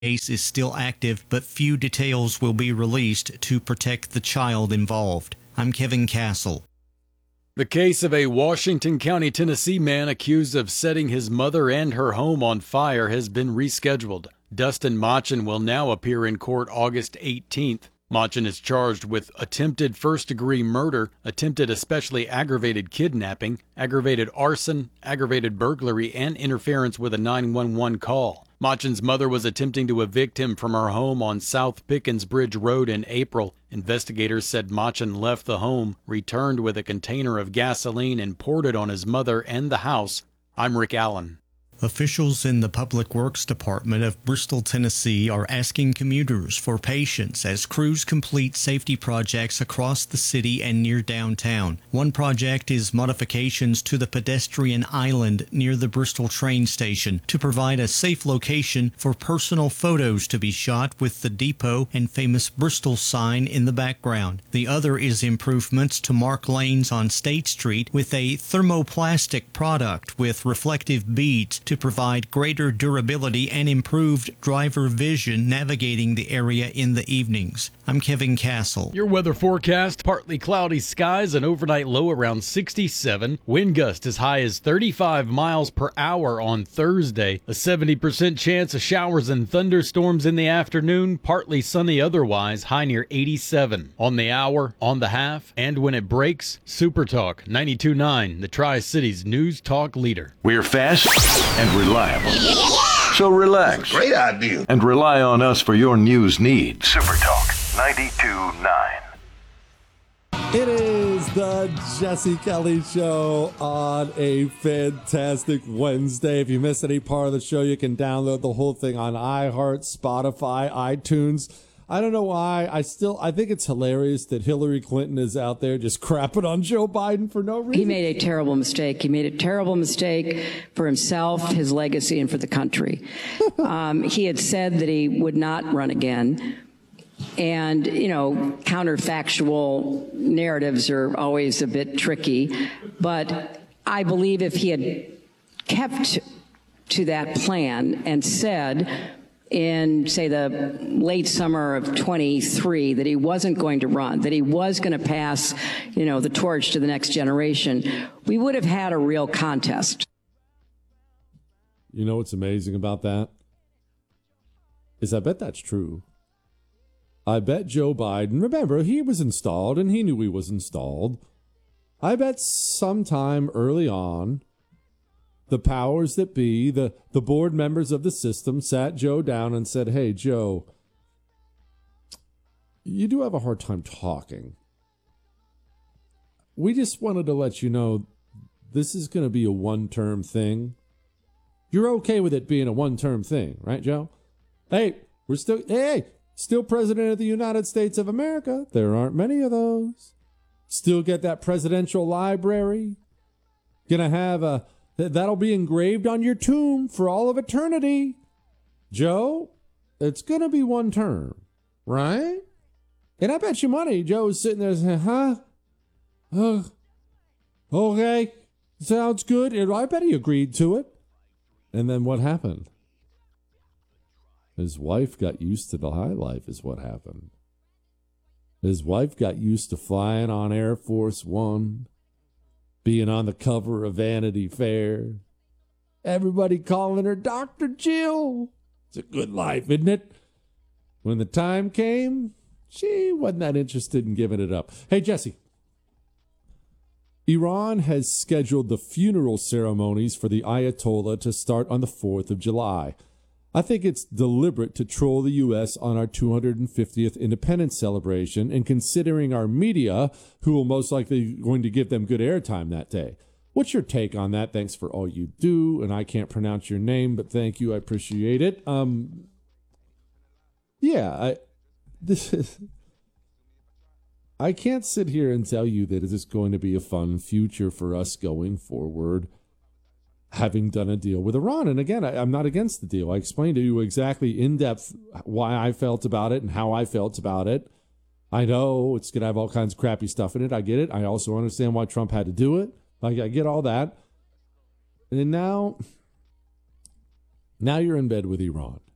case is still active, but few details will be released to protect the child involved. I'm Kevin Castle. The case of a Washington County, Tennessee man accused of setting his mother and her home on fire has been rescheduled. Dustin Machen will now appear in court August 18th. Machen is charged with attempted first-degree murder, attempted especially aggravated kidnapping, aggravated arson, aggravated burglary, and interference with a 911 call. Machen's mother was attempting to evict him from her home on South Pickens Bridge Road in April. Investigators said Machen left the home, returned with a container of gasoline, and poured it on his mother and the house. I'm Rick Allen. Officials in the Public Works Department of Bristol, Tennessee are asking commuters for patience as crews complete safety projects across the city and near downtown. One project is modifications to the pedestrian island near the Bristol train station to provide a safe location for personal photos to be shot with the depot and famous Bristol sign in the background. The other is improvements to mark lanes on State Street with a thermoplastic product with reflective beads to provide greater durability and improved driver vision navigating the area in the evenings. I'm Kevin Castle. Your weather forecast: partly cloudy skies, an overnight low around 67, wind gust as high as 35 miles per hour on Thursday, a 70% chance of showers and thunderstorms in the afternoon, partly sunny otherwise, high near 87. On the hour, on the half, and when it breaks, Super Talk 92.9, the Tri-Cities news talk leader. We're fast and reliable. So relax. Great idea. And rely on us for your news needs. Super Talk 92.9. It is the Jesse Kelly Show on a fantastic Wednesday. If you miss any part of the show, you can download the whole thing on iHeart, Spotify, iTunes. I don't know why. I think it's hilarious that Hillary Clinton is out there just crapping on Joe Biden for no reason. He made a terrible mistake. He made a terrible mistake for himself, his legacy, and for the country. He had said that he would not run again. And, counterfactual narratives are always a bit tricky. But I believe if he had kept to that plan and said in, say, the late summer of 23, that he wasn't going to run, that he was going to pass, the torch to the next generation, we would have had a real contest. You know what's amazing about that? Is I bet that's true. I bet Joe Biden, remember, he was installed and he knew he was installed. I bet sometime early on, the powers that be, the board members of the system sat Joe down and said, hey, Joe, you do have a hard time talking. We just wanted to let you know this is going to be a one-term thing. You're okay with it being a one-term thing, right, Joe? Hey, still president of the United States of America. There aren't many of those. Still get that presidential library. Gonna have that'll be engraved on your tomb for all of eternity. Joe, it's going to be one term, right? And I bet you money Joe's sitting there saying, huh? Okay, sounds good. And I bet he agreed to it. And then what happened? His wife got used to the high life is what happened. His wife got used to flying on Air Force One, being on the cover of Vanity Fair. Everybody calling her Dr. Jill. It's a good life, isn't it? When the time came, she wasn't that interested in giving it up. Hey, Jesse. Iran has scheduled the funeral ceremonies for the Ayatollah to start on the 4th of July. I think it's deliberate to troll the U.S. on our 250th independence celebration and considering our media, who will most likely going to give them good airtime that day. What's your take on that? Thanks for all you do. And I can't pronounce your name, but thank you. I appreciate it. I can't sit here and tell you that it is going to be a fun future for us going forward, having done a deal with Iran. And again, I'm not against the deal. I explained to you exactly in depth why I felt about it and how I felt about it. I know it's going to have all kinds of crappy stuff in it. I get it. I also understand why Trump had to do it. I get all that. And now you're in bed with Iran.